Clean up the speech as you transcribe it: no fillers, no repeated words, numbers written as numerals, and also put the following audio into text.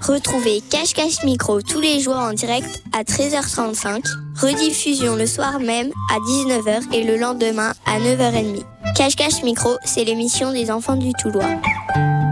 Retrouvez Cache-Cache Micro tous les jours en direct à 13h35, rediffusion le soir même à 19h et le lendemain à 9h30. Cache-Cache Micro, c'est l'émission des enfants du Toulois.